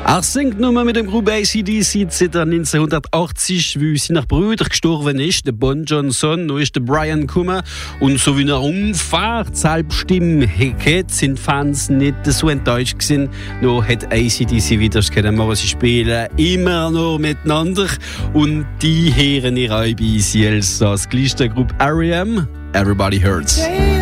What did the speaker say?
Er singt nur mit dem Group AC/DC seit 1980, weil seine Brüder gestorben ist. Der Bon Johnson, noch ist der Brian Kummer. Und so wie er umfährt, Selbststimme hat, sind Fans nicht so enttäuscht gewesen. Noch hat AC/DC wieder können, sie spielen immer noch miteinander. Und die hören ihr auch bei CLs als gleiche Group R.E.M. Everybody Hurts.